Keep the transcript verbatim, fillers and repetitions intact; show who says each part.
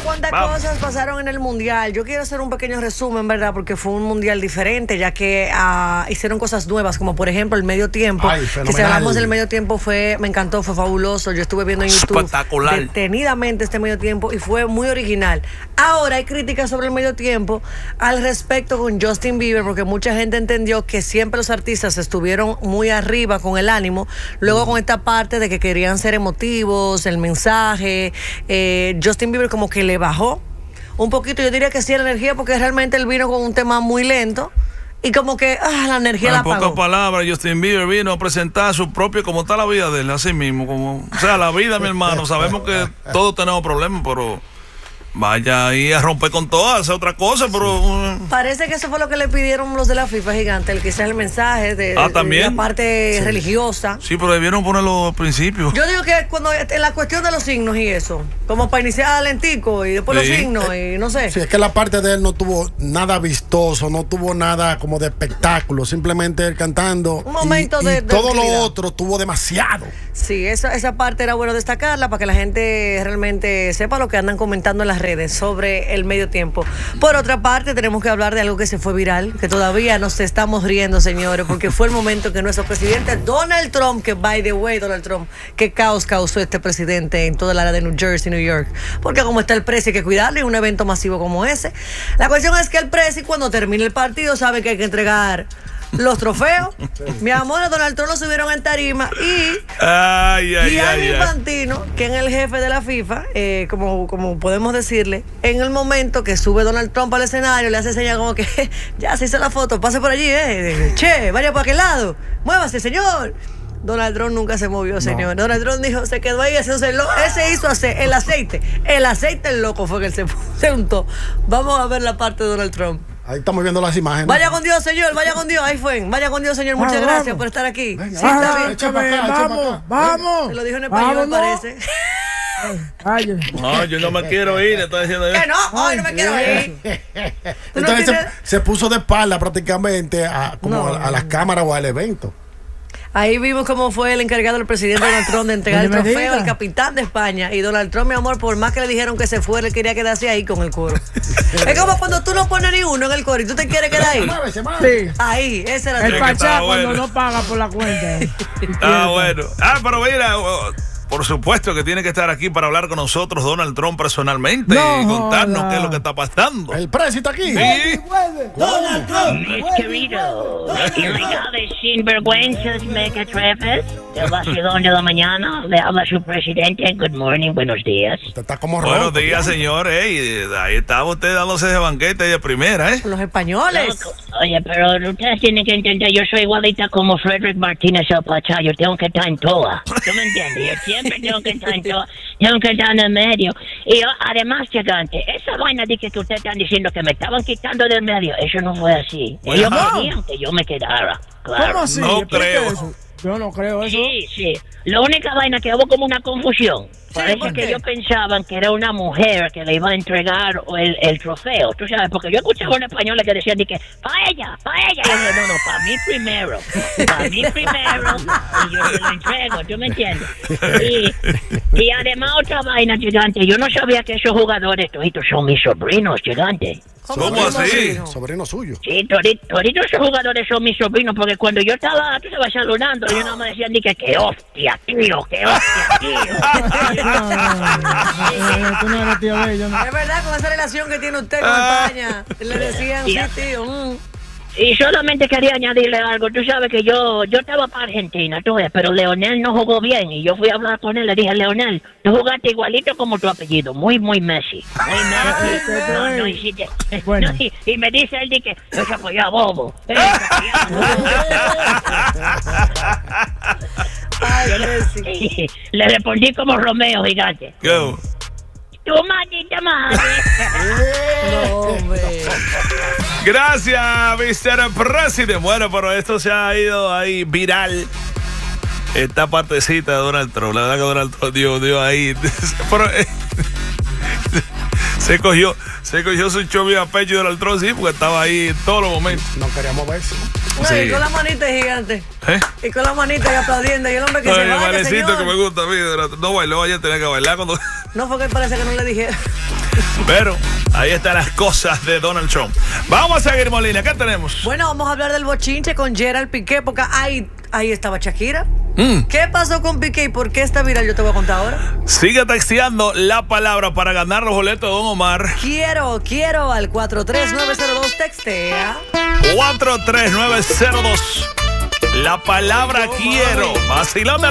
Speaker 1: cuántas cosas pasaron en el Mundial. Yo quiero hacer un pequeño resumen, ¿verdad? Porque fue un Mundial diferente, ya que uh, hicieron cosas nuevas, como por ejemplo el medio tiempo.
Speaker 2: Ay,
Speaker 1: que si hablamos del medio tiempo, fue, me encantó, fue fabuloso. Yo estuve viendo en YouTube
Speaker 3: espectacular,
Speaker 1: detenidamente este medio tiempo y fue muy original. Ahora hay críticas sobre el medio tiempo al respecto con Justin Bieber, porque mucha gente entendió que siempre los artistas estuvieron muy arriba con el ánimo, luego con esta parte de que querían ser emotivos, el mensaje, eh, Justin Bieber como que le bajó un poquito, yo diría que sí la energía, porque realmente él vino con un tema muy lento y como que ah, la energía
Speaker 3: en
Speaker 1: la apagó.
Speaker 3: En pocas palabras, Justin Bieber vino a presentar su propio, como está la vida de él, así mismo, como, o sea, la vida, mi hermano, sabemos que todos tenemos problemas, pero vaya ahí a romper con todo, hacer otra cosa, pero...
Speaker 1: Uh... Parece que eso fue lo que le pidieron los de la FIFA, gigante, el que sea el mensaje de,
Speaker 3: ah, ¿también?
Speaker 1: de la parte
Speaker 3: sí.
Speaker 1: religiosa.
Speaker 3: Sí, pero debieron ponerlo al principio.
Speaker 1: Yo digo que cuando en la cuestión de los signos y eso, como para iniciar lentico y después sí. los signos y no sé.
Speaker 2: Sí, es que la parte de él no tuvo nada vistoso, no tuvo nada como de espectáculo, simplemente él cantando.
Speaker 1: Un momento
Speaker 2: y,
Speaker 1: de,
Speaker 2: y
Speaker 1: de
Speaker 2: todo lo otro tuvo demasiado.
Speaker 1: Sí, esa, esa parte era bueno destacarla para que la gente realmente sepa lo que andan comentando en las redes sobre el medio tiempo. Por otra parte, tenemos que hablar de algo que se fue viral, que todavía nos estamos riendo, señores, porque fue el momento que nuestro presidente Donald Trump, que by the way, Donald Trump, qué caos causó este presidente en toda la área de New Jersey, New York, porque como está el precio hay que cuidarlo en un evento masivo como ese. La cuestión es que el precio, cuando termine el partido, sabe que hay que entregar los trofeos. Sí. Mi amor, a Donald Trump lo subieron en tarima y
Speaker 3: ay, ay,
Speaker 1: Gianni
Speaker 3: ay,
Speaker 1: Infantino, que es el jefe de la FIFA, eh, como, como podemos decirle, en el momento que sube Donald Trump al escenario, le hace señal como que ya se hizo la foto, pase por allí, eh, che, vaya por aquel lado, muévase, señor. Donald Trump nunca se movió, señor. No. Donald Trump dijo, se quedó ahí haciéndose el loco. Ese hizo hacer el aceite. El aceite el loco fue que él se, se untó. Vamos a ver la parte de Donald Trump.
Speaker 2: Ahí estamos viendo las imágenes.
Speaker 1: Vaya con Dios, señor, vaya con Dios. Ahí fue. Vaya con Dios, señor. Muchas ah, gracias vamos. por estar aquí.
Speaker 2: Venga,
Speaker 1: sí, está bien.
Speaker 2: Echa para acá,
Speaker 4: vamos,
Speaker 2: echa para acá.
Speaker 4: vamos.
Speaker 1: Se lo dijo en español, me parece.
Speaker 4: Ay,
Speaker 3: no, yo no me quiero ir, le estoy diciendo yo.
Speaker 1: Que no, hoy no me quiero ir.
Speaker 2: Entonces no se, se puso de espalda prácticamente a, como no, a, a las cámaras o al evento.
Speaker 1: Ahí vimos cómo fue el encargado del presidente Donald Trump de entregar el trofeo al capitán de España. Y Donald Trump, mi amor, por más que le dijeron que se fuera, él quería quedarse ahí con el coro. Es como cuando tú no pones ni uno en el coro y tú te quieres quedar ahí.
Speaker 2: Se mueve, se mueve.
Speaker 1: Sí. Ahí, ese era
Speaker 4: el pachá cuando
Speaker 3: bueno.
Speaker 4: no paga por la cuenta.
Speaker 3: Ah, bueno. Ah, pero mira, por supuesto que tiene que estar aquí para hablar con nosotros Donald Trump personalmente no, y contarnos joda. qué es lo que está pasando.
Speaker 2: El precio está aquí.
Speaker 3: Sí.
Speaker 4: Donald Trump.
Speaker 5: Mis queridos, ilegales sinvergüenzas mequetrefes, el vacilón de la mañana, le habla su presidente. Good morning, buenos días.
Speaker 2: Usted está como
Speaker 3: Buenos
Speaker 2: rojo,
Speaker 3: días, ¿no? señor. Hey, ahí estaba usted dándose ese banquete de primera, ¿eh?
Speaker 1: Los españoles.
Speaker 5: Loco. Oye, pero ustedes tienen que entender, yo soy igualita como Frederick Martínez el Pachá, yo tengo que estar en toa. ¿Tú me entiendes? Yo siempre tengo que estar en toa, tengo que estar en el medio. Y yo, además, gigante, esa vaina de que ustedes están diciendo que me estaban quitando del medio, eso no fue así. Ellos
Speaker 3: Bueno.
Speaker 5: querían que yo me quedara. Claro.
Speaker 4: ¿Cómo así?
Speaker 3: No creo.
Speaker 4: Eso. Yo no creo eso.
Speaker 5: Sí, sí. La única vaina que hubo como una confusión.
Speaker 1: Sí,
Speaker 5: Parece que ellos pensaban que era una mujer que le iba a entregar el, el trofeo. Tú sabes, porque yo escuchaba en español que decían de que, para ella, para ella. Y yo dije, no, no, para mí primero. Para mí primero. Y yo se lo entrego, ¿tú me entiendes? Y, y además otra vaina, gigante. Yo no sabía que esos jugadores, todos son mis sobrinos, gigante.
Speaker 3: ¿Cómo, ¿Cómo así?
Speaker 2: Sobrino suyo.
Speaker 5: Sí, toditos esos jugadores son mis sobrinos, porque cuando yo estaba, tú estabas saludando, ellos no me decían ni que, que hostia, tío, que hostia, tío.
Speaker 4: Tú no eres tío de ellos, ¿no?
Speaker 1: Es verdad, con esa relación que tiene usted con España, le decían, sí, tío. Mm.
Speaker 5: Y solamente quería añadirle algo. Tú sabes que yo yo estaba para Argentina, tú ves, pero Leonel no jugó bien. Y yo fui a hablar con él, le dije, Leonel, tú jugaste igualito como tu apellido. Muy, muy Messi. Muy Messi. No, no hiciste.
Speaker 4: Bueno.
Speaker 5: No, y, y me dice él, di que eso fue ya bobo.
Speaker 1: Ay, Messi.
Speaker 5: Le respondí como Romeo, gigante.
Speaker 3: Go.
Speaker 5: Tu maldita madre.
Speaker 1: No, hombre.
Speaker 3: Gracias, mister President. Bueno, pero esto se ha ido ahí viral. Esta partecita de Donald Trump. La verdad que Donald Trump dio, dio ahí. Pero, eh, se cogió, se cogió su chovio a pecho de Donald Trump, sí, porque estaba ahí en todos los momentos.
Speaker 2: No queríamos verse.
Speaker 1: No,
Speaker 3: Sí.
Speaker 1: y con la manita gigante.
Speaker 3: ¿Eh?
Speaker 1: Y con la manita y aplaudiendo. Y el hombre que
Speaker 3: Ay,
Speaker 1: se
Speaker 3: el
Speaker 1: vaya,
Speaker 3: manecito
Speaker 1: señor.
Speaker 3: que me gusta a mí. No bailó, ayer tenía que bailar cuando...
Speaker 1: No, fue que parece que no le dijeron.
Speaker 3: Pero ahí están las cosas de Donald Trump. Vamos a seguir, Molina. ¿Qué tenemos?
Speaker 1: Bueno, vamos a hablar del bochinche con Gerald Piqué, porque ahí, ahí estaba Shakira.
Speaker 3: Mm.
Speaker 1: ¿Qué pasó con Piqué y por qué está viral? Yo te voy a contar ahora.
Speaker 3: Sigue texteando la palabra para ganar los boletos de Don Omar.
Speaker 1: Quiero, quiero al cuatro tres nueve cero dos, textea.
Speaker 3: cuatro tres nueve cero dos. La palabra quiero. Vacilame